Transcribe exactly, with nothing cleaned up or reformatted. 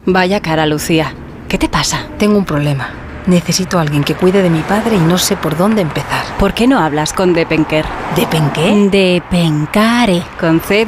Vaya cara, Lucía. ¿Qué te pasa? Tengo un problema. Necesito a alguien que cuide de mi padre y no sé por dónde empezar. ¿Por qué no hablas con Depenker? ¿Depenqué? Depencare. Con C